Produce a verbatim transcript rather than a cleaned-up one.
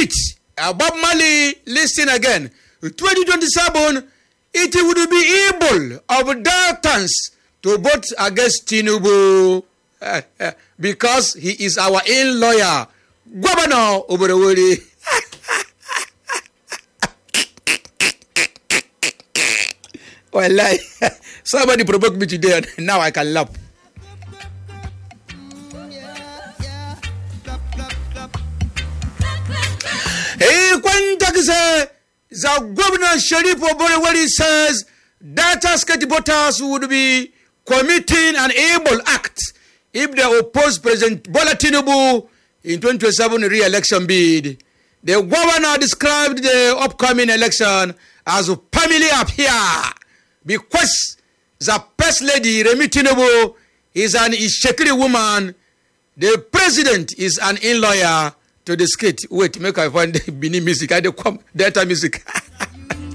repeat, uh, Bob Marley, listen again. twenty twenty-seven, it would be able of Daltons to vote against Tinubu uh, uh, because he is our in-lawyer, Governor Oborowori. Well, somebody provoked me today, and now I can laugh. Hey, when the Governor Sheriff Oborowori says data state voters would be committing an able act if they oppose President Bola Tinubu in twenty twenty-seven re-election bid. The governor described the upcoming election as a family affair because the first lady, Remi Tinubu, is an Ishekiri woman. The president is an in-lawyer to the state. Wait, make I find the Bini music. I don't come data music.